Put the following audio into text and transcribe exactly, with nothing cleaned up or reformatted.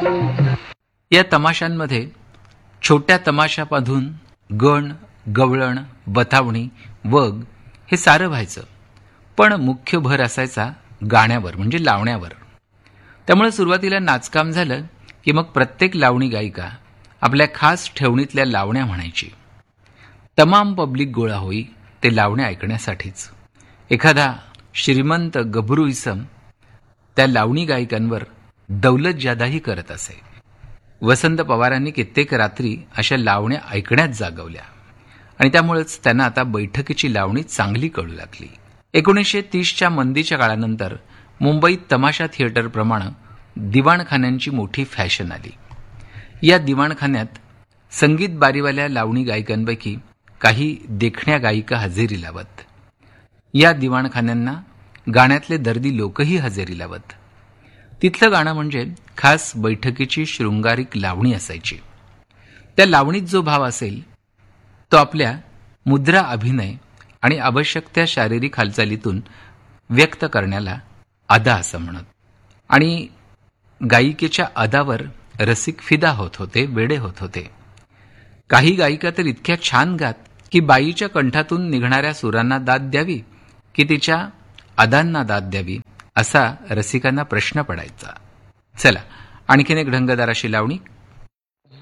या तमाशांमध्ये छोट्या तमाशामधून गण, गवळण, बतावणी, वग हे सारं व्हायचं, पण मुख्य भर असायचा गाण्यावर म्हणजे लावण्यावर. त्यामुळे सुरुवातीला नाचकाम झालं की मग प्रत्येक लावणी गायिका आपल्या खास ठेवणीतल्या लावण्या म्हणायची. तमाम पब्लिक गोळा होई ते लावण्या ऐकण्यासाठीच. एखादा श्रीमंत गभरू इसम त्या लावणी गायिकांवर दौलत जादाही करत असे. वसंत पवारांनी कित्येक रात्री अशा लावण्या ऐकण्यात जागवल्या आणि त्यामुळेच त्यांना आता बैठकीची लावणी चांगली कळू लागली. एकोणीसशे तीसच्या मंदीच्या काळानंतर मुंबईत तमाशा थिएटरप्रमाणे दिवाणखान्यांची मोठी फॅशन आली. या दिवाणखान्यात संगीत बारीवाल्या लावणी गायिकांपैकी काही देखण्या गायिका हजेरी लावत. या दिवाणखान्यांना गाण्यातले दर्दी लोकही हजेरी लावत. तिथलं गाणं म्हणजे खास बैठकीची शृंगारिक लावणी असायची. त्या लावणीत जो भाव असेल तो आपल्या मुद्रा, अभिनय आणि आवश्यक त्या शारीरिक हालचालीतून व्यक्त करण्याला अदा असं म्हणत. आणि गायिकेच्या अदावर रसिक फिदा होत होते, वेडे होत होते. काही गायिका तर इतक्या छान गात की बाईच्या कंठातून निघणाऱ्या सुरांना दाद द्यावी की तिच्या अदांना दाद द्यावी असा रसिकांना प्रश्न पडायचा. चला आणखीन एक ढंगदार अशी लावणी